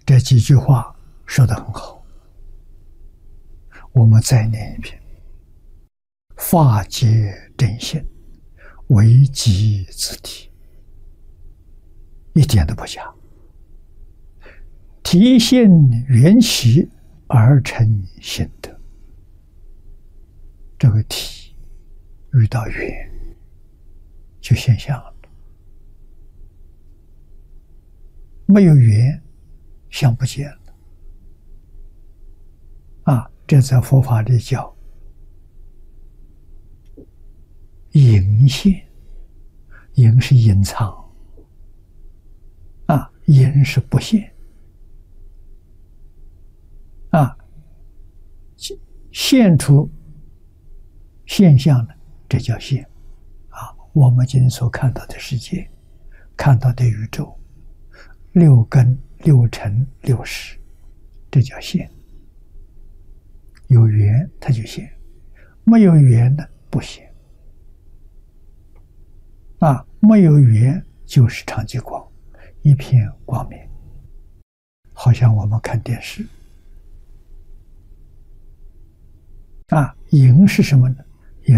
这几句话说得很好，我们再念一遍：法界真性，为己自体，一点都不假。体现缘起而成性德，这个体遇到缘就现象了，没有缘相不见了。这在佛法里叫隐现，隐是隐藏，隐是不现，现出现象的，这叫现。我们今天所看到的世界，看到的宇宙，六根、六尘、六识，这叫现。有缘它就现，没有缘的不现。没有缘就是常寂光，一片光明，好像我们看电视。荧是什么呢？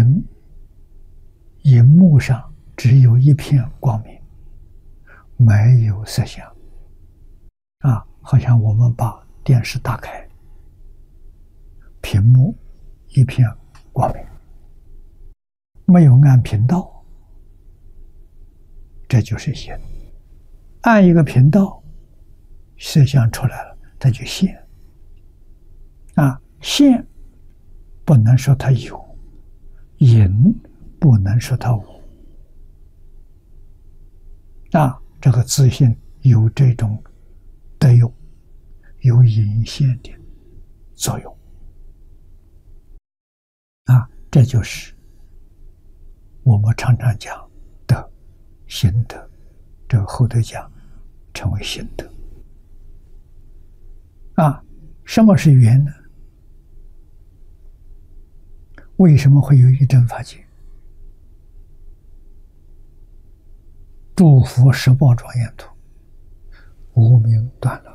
荧幕上只有一片光明，没有色相。好像我们把电视打开，屏幕一片光明，没有按频道，这就是现。按一个频道，色相出来了，它就现。现不能说它有，隐不能说它无。这个自性有这种德用，有隐现的作用。这就是我们常常讲德、行德，这个后头讲成为行德。什么是缘呢？为什么会有一真法界？诸佛十报庄严土，无明断了